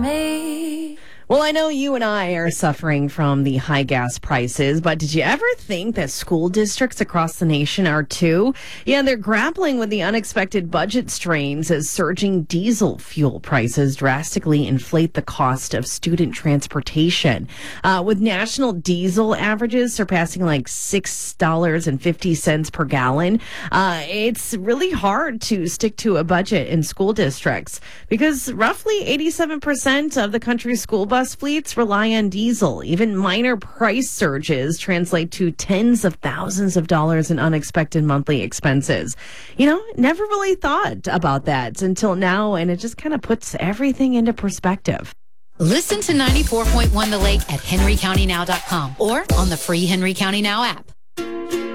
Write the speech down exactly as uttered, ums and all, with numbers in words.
Me. Well, I know you and I are suffering from the high gas prices, but did you ever think that school districts across the nation are too? Yeah, they're grappling with the unexpected budget strains as surging diesel fuel prices drastically inflate the cost of student transportation. Uh, with national diesel averages surpassing like six dollars and fifty cents per gallon, uh, it's really hard to stick to a budget in school districts because roughly eighty-seven percent of the country's school bus fleets rely on diesel. Even minor price surges translate to tens of thousands of dollars in unexpected monthly expenses. You know, never really thought about that until now, and it just kind of puts everything into perspective. Listen to ninety-four point one The Lake at henry county now dot com or on the free Henry County Now app.